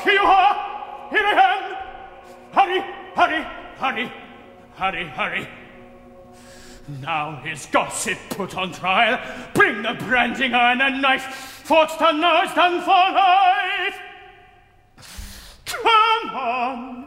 Here you are! Here I am! Hurry, hurry, hurry, hurry, hurry. Now is gossip put on trial. Bring the branding iron and knife. Fort's done now, it's done for life. Come on,